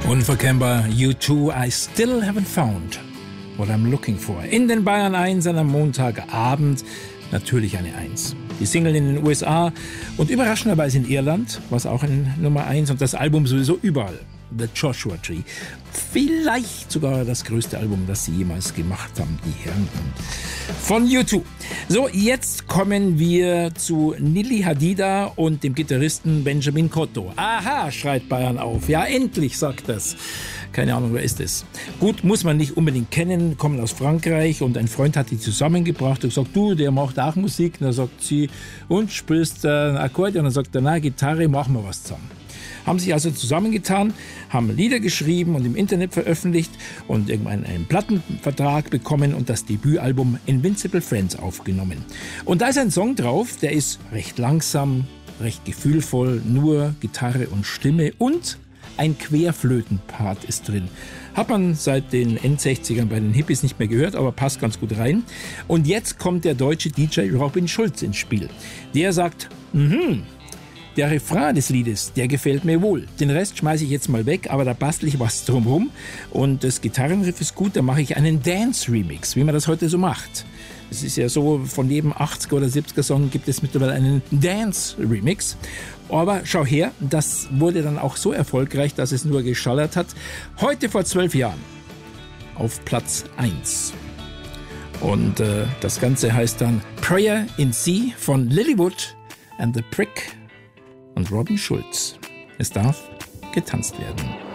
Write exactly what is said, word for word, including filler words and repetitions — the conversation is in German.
Unverkennbar, U two, I still haven't found what I'm looking for. In den Bayern eins an einem Montagabend, natürlich eine eins. Die Single in den U S A und überraschenderweise in Irland, was auch in Nummer eins und das Album sowieso überall. The Joshua Tree. Vielleicht sogar das größte Album, das sie jemals gemacht haben, die Herren von U two. So, jetzt kommen wir zu Nili Hadida und dem Gitarristen Benjamin Cotto. Aha, schreit Bayern auf. Ja, endlich, sagt das. Keine Ahnung, wer ist es? Gut, muss man nicht unbedingt kennen, kommen aus Frankreich und ein Freund hat die zusammengebracht und gesagt, du, der macht auch Musik. Und dann sagt sie, und spielst äh, ein Akkordeon? Und dann sagt er, na, Gitarre, machen wir was zusammen. Haben sich also zusammengetan, haben Lieder geschrieben und im Internet veröffentlicht und irgendwann einen Plattenvertrag bekommen und das Debütalbum Invincible Friends aufgenommen. Und da ist ein Song drauf, der ist recht langsam, recht gefühlvoll, nur Gitarre und Stimme und ein Querflötenpart ist drin. Hat man seit den Endsechzigern bei den Hippies nicht mehr gehört, aber passt ganz gut rein. Und jetzt kommt der deutsche D J Robin Schulz ins Spiel. Der sagt, mhm, der Refrain des Liedes, der gefällt mir wohl. Den Rest schmeiße ich jetzt mal weg, aber da bastel ich was drumherum. Und das Gitarrenriff ist gut, da mache ich einen Dance-Remix, wie man das heute so macht. Es ist ja so, von jedem achtziger oder siebziger Song gibt es mittlerweile einen Dance-Remix. Aber schau her, das wurde dann auch so erfolgreich, dass es nur geschallert hat. Heute vor zwölf Jahren auf Platz eins. Und äh, das Ganze heißt dann Prayer in C von Lilywood and the Prick und Robin Schulz. Es darf getanzt werden.